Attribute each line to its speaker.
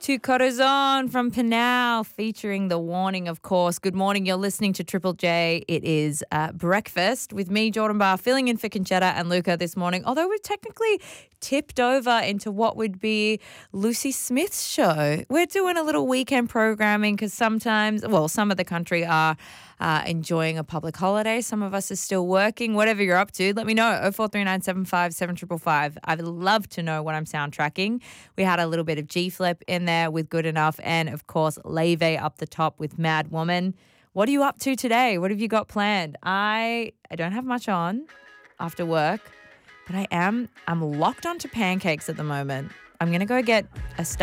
Speaker 1: to Corazon from Pinal, featuring The Warning, of course. Good morning. You're listening to Triple J. It is breakfast with me, Jordan Barr, filling in for Conchetta and Luca this morning. Although we've technically tipped over into what would be Lucy Smith's show. We're doing a little weekend programming because sometimes, well, some of the country are enjoying a public holiday. Some of us are still working. Whatever you're up to, let me know. 043975 7555. I'd love to know what I'm soundtracking. We had a little bit of G-Flip in there with Good Enough, and of course Leve up the top with Mad Woman. What are you up to today? What have you got planned? I don't have much on after work, but I'm locked onto pancakes at the moment. I'm gonna go get a